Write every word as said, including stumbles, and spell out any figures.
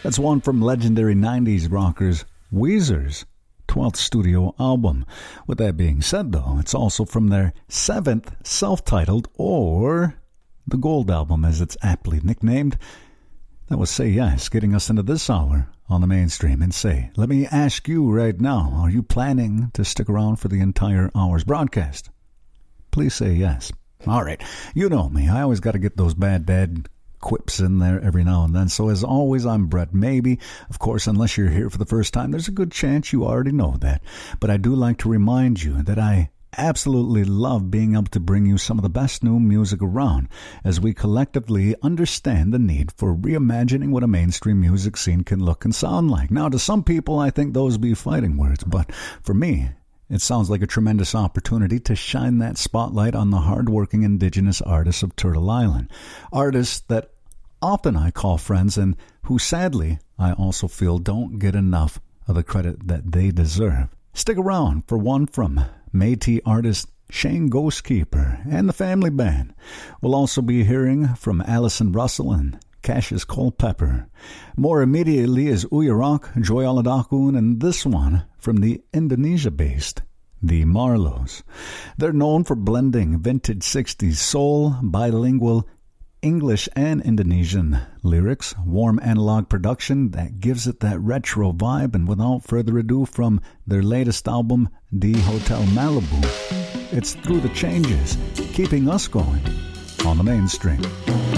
That's one from legendary nineties rockers Weezer's twelfth studio album. With that being said, though, it's also from their seventh self-titled, or the Gold album as it's aptly nicknamed. That was Say Yes, getting us into this hour on the mainstream. And say, let me ask you right now, are you planning to stick around for the entire hour's broadcast? Please say yes. All right, you know me, I always got to get those bad dad quips in there every now and then. So as always, I'm Brett Maybe. Of course, unless you're here for the first time, there's a good chance you already know that. But I do like to remind you that I absolutely love being able to bring you some of the best new music around as we collectively understand the need for reimagining what a mainstream music scene can look and sound like. Now, to some people, I think those be fighting words, but for me, it sounds like a tremendous opportunity to shine that spotlight on the hardworking indigenous artists of Turtle Island. Artists that often I call friends and who sadly I also feel don't get enough of the credit that they deserve. Stick around for one from Métis artist Shane Ghostkeeper and the Family Band. We'll also be hearing from Allison Russell and Cassius Culpepper. More immediately is Uyarok, Joy Aladakun, and this one from the Indonesia-based The Marlows. They're known for blending vintage sixties soul, bilingual English and Indonesian lyrics, warm analog production that gives it that retro vibe, and without further ado, from their latest album, The Hotel Malibu, it's Through the Changes, keeping us going on the mainstream.